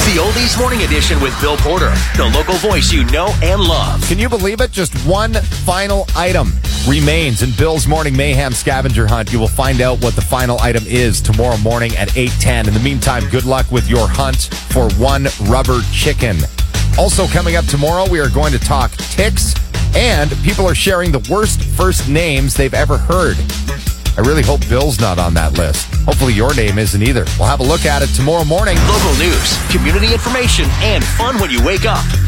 The Oldies Morning Edition with Bill Porter, the local voice you know and love. Can you believe it? Just one final item remains in Bill's Morning Mayhem scavenger hunt. You will find out what the final item is tomorrow morning at 8:10. In the meantime, good luck with your hunt for one rubber chicken. Also coming up tomorrow, we are going to talk ticks, and people are sharing the worst first names they've ever heard. I really hope Bill's not on that list. Hopefully your name isn't either. We'll have a look at it tomorrow morning. Local news, community information, and fun when you wake up.